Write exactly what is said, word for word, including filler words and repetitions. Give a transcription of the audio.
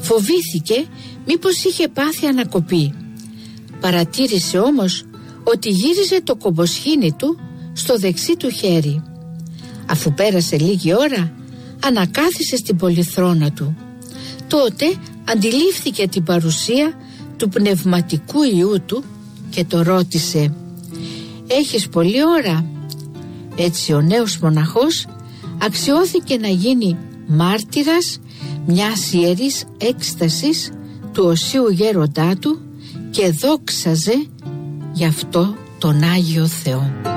Φοβήθηκε μήπως είχε πάθει ανακοπή. Παρατήρησε όμως ότι γύριζε το κομποσχήνι του στο δεξί του χέρι. Αφού πέρασε λίγη ώρα, ανακάθισε στην πολυθρόνα του. Τότε αντιλήφθηκε την παρουσία του πνευματικού Υιού του και το ρώτησε: «Έχεις πολλή ώρα?» Έτσι ο νέος μοναχός αξιώθηκε να γίνει μάρτυρας μιας ιερής έκστασης του οσίου γέροντά του και δόξαζε γι' αυτό τον Άγιο Θεό.